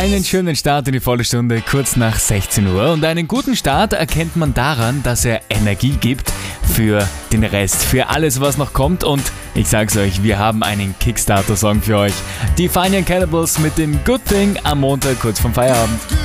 Einen schönen Start in die volle Stunde, kurz nach 16 Uhr. Und einen guten Start erkennt man daran, dass er Energie gibt für den Rest, für alles, was noch kommt. Und ich sag's euch, wir haben einen Kickstarter-Song für euch. Die Fine Young Cannibals mit dem Good Thing am Montag kurz vorm Feierabend.